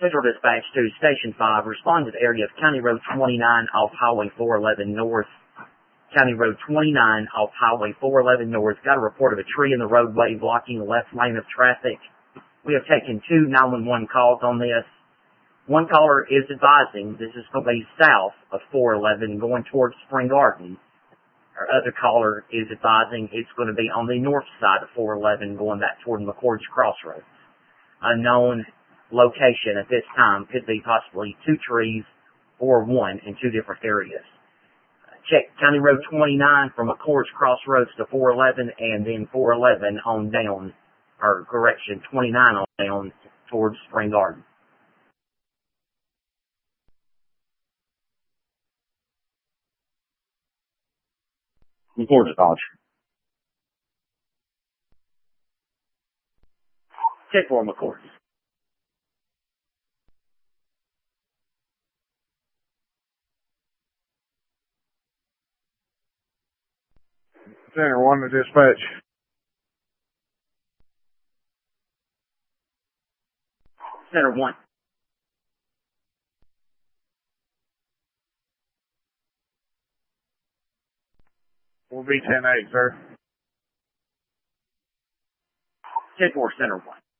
Central Dispatch to Station 5. Respond to the area of County Road 29 off Highway 411 North. County Road 29 off Highway 411 North. Got a report of a tree in the roadway blocking the left lane of traffic. We have taken 2 911 calls on this. One caller is advising this is going to be south of 411 going towards Spring Garden. Our other caller is advising it's going to be on the north side of 411 going back toward McCord's Crossroads. Unknown location at this time, could be possibly 2 trees or 1 in 2 different areas. Check County Road 29 from McCord's Crossroads to 411 and then 411 on down, or correction, 29 on down towards Spring Garden. McCord's Dodge. Check for McCord's. Center 1 to dispatch. Center 1. We'll be 10-8, sir. Check for Center 1.